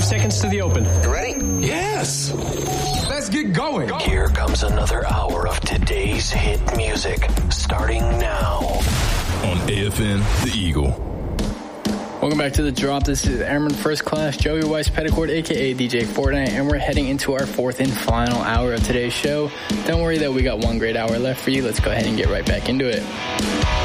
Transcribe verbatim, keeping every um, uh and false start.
Five seconds to the open. You ready? Yes. Let's get going. Here comes another hour of today's hit music, starting now on A F N The Eagle. Welcome back to The Drop. This is Airman First Class, Joey Weiss Petticord, a k a. D J Fortnite, and we're heading into our fourth and final hour of today's show. Don't worry that we got one great hour left for you. Let's go ahead and get right back into it.